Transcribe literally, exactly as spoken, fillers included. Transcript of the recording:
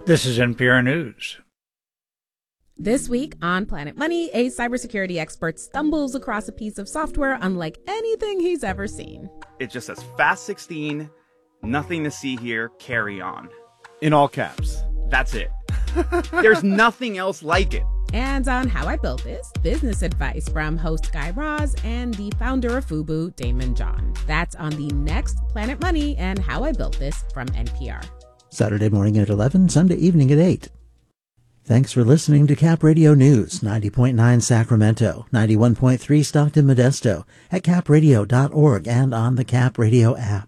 This is N P R News. This week on Planet Money, a cybersecurity expert stumbles across a piece of software unlike anything he's ever seen. It just says fast sixteen, nothing to see here, carry on. In all caps. That's it. There's nothing else like it. And on How I Built This, business advice from host Guy Raz and the founder of FUBU, Damon John. That's on the next Planet Money and How I Built This from N P R. Saturday morning at eleven, Sunday evening at eight. Thanks for listening to Cap Radio News, ninety point nine Sacramento, ninety-one point three Stockton Modesto, at cap radio dot org and on the Cap Radio app.